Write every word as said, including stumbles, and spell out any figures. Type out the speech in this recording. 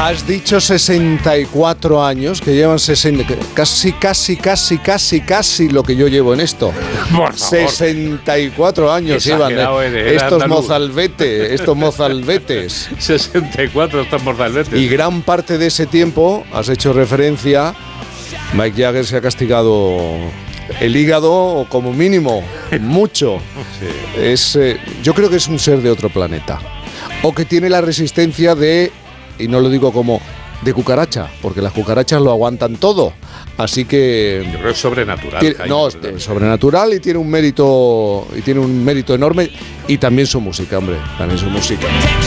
Has dicho sesenta y cuatro años, que llevan sesenta, casi, casi, casi, casi, casi lo que yo llevo en esto. Por favor. sesenta y cuatro años llevan eh, estos mozalbetes, estos mozalbetes. sesenta y cuatro estos mozalbetes. Y gran parte de ese tiempo, has hecho referencia, Mick Jagger se ha castigado el hígado como mínimo, mucho. Sí. Es, eh, yo creo que es un ser de otro planeta. O que tiene la resistencia de, y no lo digo como de cucaracha, porque las cucarachas lo aguantan todo. Así que yo creo que es sobrenatural. Tiene, no, es sobrenatural y tiene un mérito y tiene un mérito enorme, y también su música, hombre, también su música.